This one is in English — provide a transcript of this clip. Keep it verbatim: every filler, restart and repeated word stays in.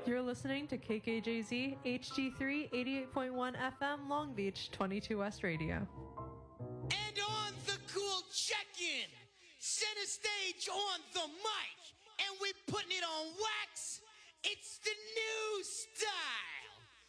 You're listening to K K J Z H D three eighty-eight point one F M Long Beach twenty-two West Radio. And on the cool check-in, center stage on the mic, and we putting it on wax. It's the new style.